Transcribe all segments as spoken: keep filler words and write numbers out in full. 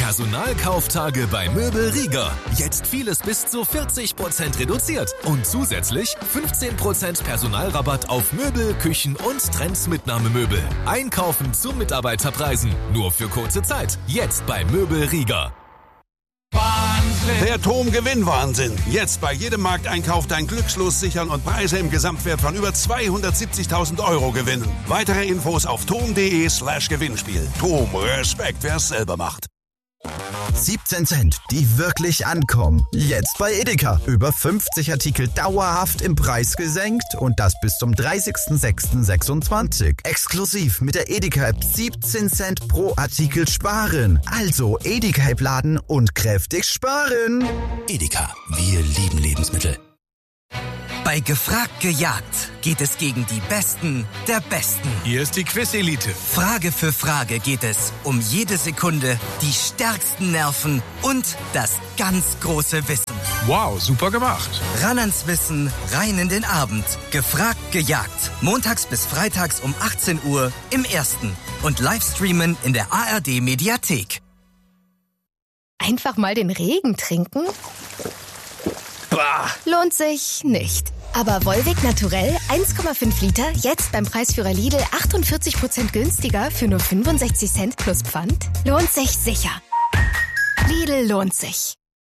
Personalkauftage bei Möbel Rieger. Jetzt vieles bis zu vierzig Prozent reduziert. Und zusätzlich fünfzehn Prozent Personalrabatt auf Möbel, Küchen und Trendsmitnahmemöbel. Einkaufen zu Mitarbeiterpreisen. Nur für kurze Zeit. Jetzt bei Möbel Rieger. Wahnsinn! Der TOM-Gewinn-Wahnsinn. Jetzt bei jedem Markteinkauf dein Glückslos sichern und Preise im Gesamtwert von über zweihundertsiebzigtausend Euro gewinnen. Weitere Infos auf tom.de slash Gewinnspiel. TOM, Respekt, wer es selber macht. siebzehn Cent, die wirklich ankommen. Jetzt bei Edeka. Über fünfzig Artikel dauerhaft im Preis gesenkt und das bis zum dreißigsten sechsten sechsundzwanzig. Exklusiv mit der Edeka-App siebzehn Cent pro Artikel sparen. Also Edeka-App laden und kräftig sparen. Edeka, wir lieben Lebensmittel. Bei Gefragt gejagt geht es gegen die Besten der Besten. Hier ist die Quiz-Elite. Frage für Frage geht es um jede Sekunde, die stärksten Nerven und das ganz große Wissen. Wow, super gemacht. Ran ans Wissen, rein in den Abend. Gefragt gejagt. Montags bis freitags um achtzehn Uhr im Ersten. Und Livestreamen in der A R D-Mediathek. Einfach mal den Regen trinken? Bah. Lohnt sich nicht. Aber Volvic Naturell eins Komma fünf Liter, jetzt beim Preisführer Lidl achtundvierzig Prozent günstiger für nur fünfundsechzig Cent plus Pfand? Lohnt sich sicher. Lidl lohnt sich.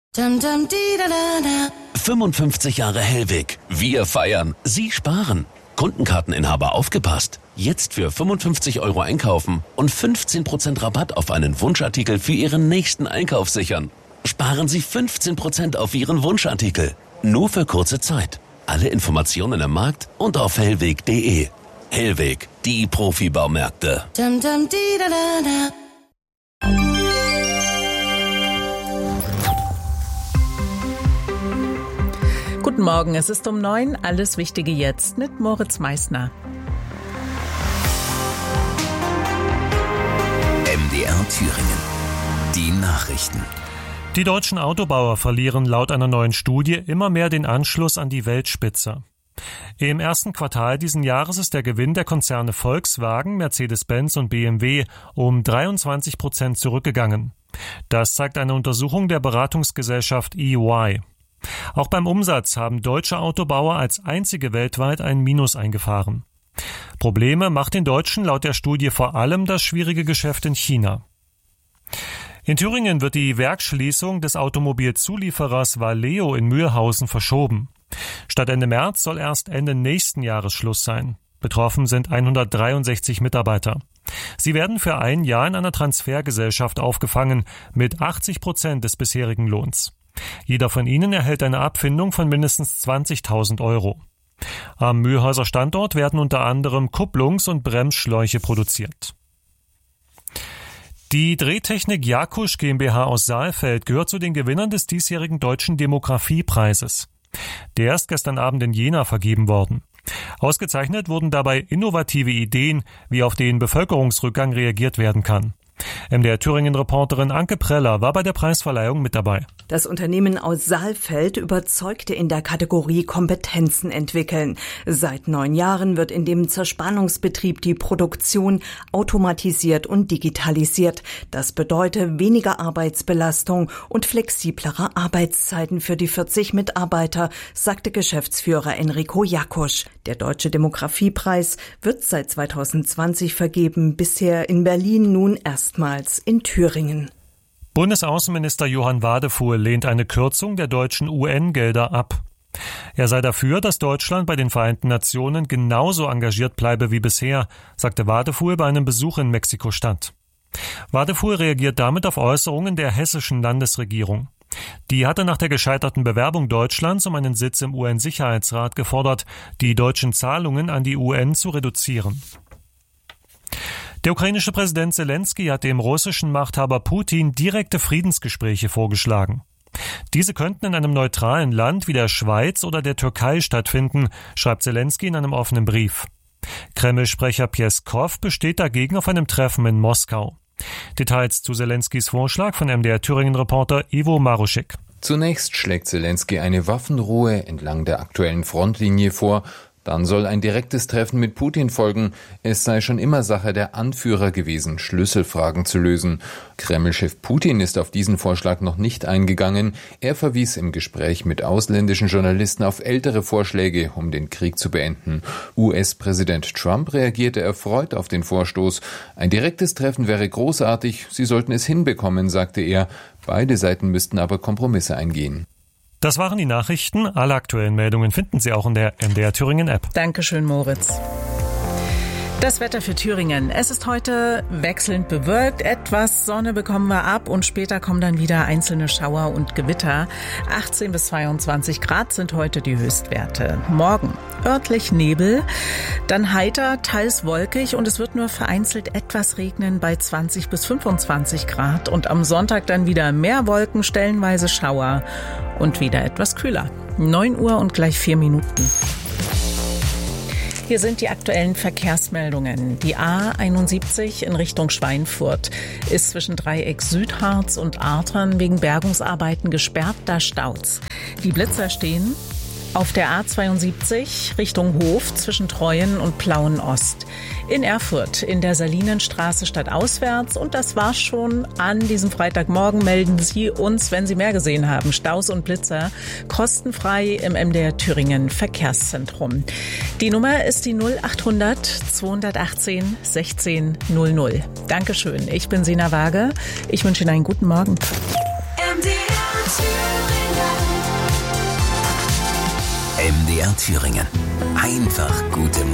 fünfundfünfzig Jahre Hellwig. Wir feiern, Sie sparen. Kundenkarteninhaber aufgepasst. Jetzt für fünfundfünfzig Euro einkaufen und fünfzehn Prozent Rabatt auf einen Wunschartikel für Ihren nächsten Einkauf sichern. Sparen Sie fünfzehn Prozent auf Ihren Wunschartikel. Nur für kurze Zeit. Alle Informationen im Markt und auf hellweg punkt de. Hellweg, die Profibaumärkte. Guten Morgen, es ist um neun. Alles Wichtige jetzt mit Moritz Meissner. M D R Thüringen. Die Nachrichten. Die deutschen Autobauer verlieren laut einer neuen Studie immer mehr den Anschluss an die Weltspitze. Im ersten Quartal diesen Jahres ist der Gewinn der Konzerne Volkswagen, Mercedes-Benz und B M W um dreiundzwanzig Prozent zurückgegangen. Das zeigt eine Untersuchung der Beratungsgesellschaft E Y. Auch beim Umsatz haben deutsche Autobauer als einzige weltweit ein Minus eingefahren. Probleme macht den Deutschen laut der Studie vor allem das schwierige Geschäft in China. In Thüringen wird die Werksschließung des Automobilzulieferers Valeo in Mühlhausen verschoben. Statt Ende März soll erst Ende nächsten Jahres Schluss sein. Betroffen sind hundertdreiundsechzig Mitarbeiter. Sie werden für ein Jahr in einer Transfergesellschaft aufgefangen mit achtzig Prozent des bisherigen Lohns. Jeder von ihnen erhält eine Abfindung von mindestens zwanzigtausend Euro. Am Mühlhäuser Standort werden unter anderem Kupplungs- und Bremsschläuche produziert. Die Drehtechnik Jakusch GmbH aus Saalfeld gehört zu den Gewinnern des diesjährigen Deutschen Demografiepreises. Der ist gestern Abend in Jena vergeben worden. Ausgezeichnet wurden dabei innovative Ideen, wie auf den Bevölkerungsrückgang reagiert werden kann. M D R Thüringen-Reporterin Anke Preller war bei der Preisverleihung mit dabei. Das Unternehmen aus Saalfeld überzeugte in der Kategorie Kompetenzen entwickeln. Seit neun Jahren wird in dem Zerspannungsbetrieb die Produktion automatisiert und digitalisiert. Das bedeutet weniger Arbeitsbelastung und flexiblere Arbeitszeiten für die vierzig Mitarbeiter, sagte Geschäftsführer Enrico Jakusch. Der Deutsche Demografiepreis wird seit zweitausendzwanzig vergeben, bisher in Berlin, nun erstmals in Thüringen. Bundesaußenminister Johann Wadefuhl lehnt eine Kürzung der deutschen U N-Gelder ab. Er sei dafür, dass Deutschland bei den Vereinten Nationen genauso engagiert bleibe wie bisher, sagte Wadefuhl bei einem Besuch in Mexiko-Stadt. Wadefuhl reagiert damit auf Äußerungen der hessischen Landesregierung. Die hatte nach der gescheiterten Bewerbung Deutschlands um einen Sitz im U N-Sicherheitsrat gefordert, die deutschen Zahlungen an die U N zu reduzieren. Der ukrainische Präsident Selenskyj hat dem russischen Machthaber Putin direkte Friedensgespräche vorgeschlagen. Diese könnten in einem neutralen Land wie der Schweiz oder der Türkei stattfinden, schreibt Selenskyj in einem offenen Brief. Kreml-Sprecher Pjeskow besteht dagegen auf einem Treffen in Moskau. Details zu Selenskys Vorschlag von M D R Thüringen-Reporter Ivo Maruschik. Zunächst schlägt Selenskyj eine Waffenruhe entlang der aktuellen Frontlinie vor. Dann soll ein direktes Treffen mit Putin folgen. Es sei schon immer Sache der Anführer gewesen, Schlüsselfragen zu lösen. Kreml-Chef Putin ist auf diesen Vorschlag noch nicht eingegangen. Er verwies im Gespräch mit ausländischen Journalisten auf ältere Vorschläge, um den Krieg zu beenden. U S-Präsident Trump reagierte erfreut auf den Vorstoß. Ein direktes Treffen wäre großartig, sie sollten es hinbekommen, sagte er. Beide Seiten müssten aber Kompromisse eingehen. Das waren die Nachrichten. Alle aktuellen Meldungen finden Sie auch in der M D R Thüringen App. Dankeschön, Moritz. Das Wetter für Thüringen. Es ist heute wechselnd bewölkt. Etwas Sonne bekommen wir ab und später kommen dann wieder einzelne Schauer und Gewitter. achtzehn bis zweiundzwanzig Grad sind heute die Höchstwerte. Morgen örtlich Nebel, dann heiter, teils wolkig und es wird nur vereinzelt etwas regnen bei zwanzig bis fünfundzwanzig Grad. Und am Sonntag dann wieder mehr Wolken, stellenweise Schauer und wieder etwas kühler. neun Uhr und gleich vier Minuten. Hier sind die aktuellen Verkehrsmeldungen. Die A einundsiebzig in Richtung Schweinfurt ist zwischen Dreieck Südharz und Artern wegen Bergungsarbeiten gesperrt, da staut's. Die Blitzer stehen auf der A zweiundsiebzig Richtung Hof zwischen Treuen und Plauen Ost. In Erfurt in der Salinenstraße stadtauswärts. Und das war's schon an diesem Freitagmorgen. Melden Sie uns, wenn Sie mehr gesehen haben. Staus und Blitzer kostenfrei im M D R Thüringen Verkehrszentrum. Die Nummer ist die null achthundert zweihundertachtzehn sechzehn null null. Dankeschön. Ich bin Sina Waage. Ich wünsche Ihnen einen guten Morgen. M D R Thüringen. M D R Thüringen. Einfach gute Musik.